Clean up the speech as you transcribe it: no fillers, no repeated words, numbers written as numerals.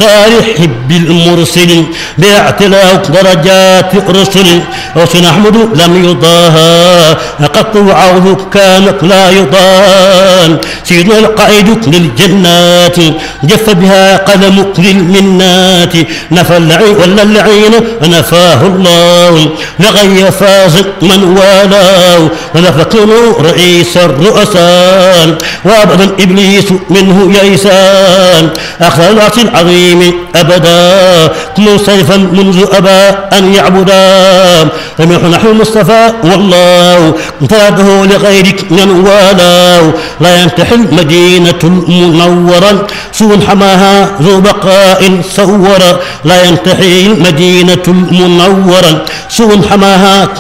مختار حب المرسل باعتلاء درجات الرسل وسنحمد لم يضاهى قط وعوض كانت لا يضان سيدنا القائد للجنات جف بها قلمك للمنات نفى اللعين ولا اللعين نفاه الله لغي فاز من والاه ونفكر رئيس الرؤساء وابدا ابليس منه يئسان اخذ العرش العظيم ابدا منصرفا منذ ابى ان يعبدا فنحن المصطفى والله انفراده لغيرك من والاه لا ينتحي المدينه المنوره سوء حماها ذو بقاء صورا لا ينتحي المدينه المنوره سوء حماها